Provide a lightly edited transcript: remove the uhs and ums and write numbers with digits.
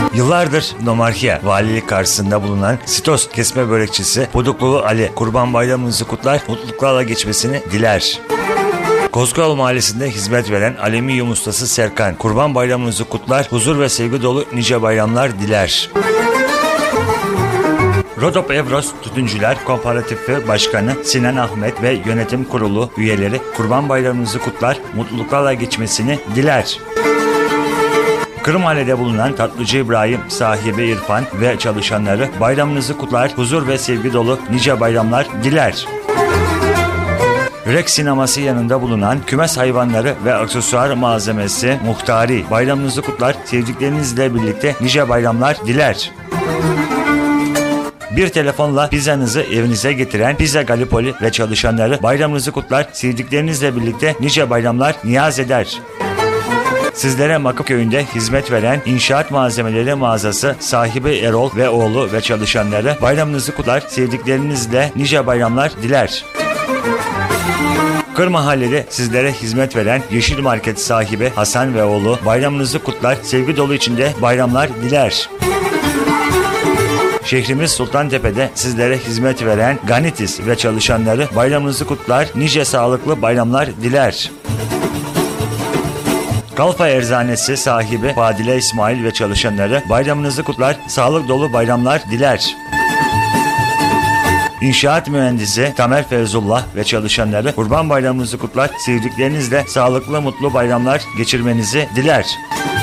Yıllardır Nomarkiya valilik karşısında bulunan Sitos kesme börekçisi Puduklulu Ali, Kurban Bayramınızı kutlar, mutluluklarla geçmesini diler. Kozkal Mahallesi'nde hizmet veren alüminyum ustası Serkan, Kurban Bayramınızı kutlar, huzur ve sevgi dolu nice bayramlar diler. Rodop Evros Tütüncüler Kooperatifi Başkanı Sinan Ahmet ve Yönetim Kurulu üyeleri Kurban Bayramınızı kutlar, mutluluklarla geçmesini diler. Kırımhale'de bulunan Tatlıcı İbrahim sahibi İrfan ve çalışanları bayramınızı kutlar, huzur ve sevgi dolu nice bayramlar diler. Rex sineması yanında bulunan kümes hayvanları ve aksesuar malzemesi Muhtari bayramınızı kutlar, sevdiklerinizle birlikte nice bayramlar diler. Bir telefonla pizzanızı evinize getiren Pizza Gallipoli ve çalışanları bayramınızı kutlar, sevdiklerinizle birlikte nice bayramlar niyaz eder. Sizlere Makıp Köyü'nde hizmet veren İnşaat Malzemeleri Mağazası sahibi Erol ve oğlu ve çalışanları bayramınızı kutlar, sevdiklerinizle nice bayramlar diler. Kırmahallede sizlere hizmet veren Yeşil Market sahibi Hasan ve oğlu bayramınızı kutlar, sevgi dolu içinde bayramlar diler. Şehrimiz Sultantepe'de sizlere hizmet veren Ganitis ve çalışanları bayramınızı kutlar, nice sağlıklı bayramlar diler. Kalfa Eczanesi sahibi Fadile İsmail ve çalışanları bayramınızı kutlar, sağlık dolu bayramlar diler. İnşaat mühendisi Tamer Feyzullah ve çalışanları Kurban Bayramınızı kutlar, sevdiklerinizle sağlıklı mutlu bayramlar geçirmenizi diler.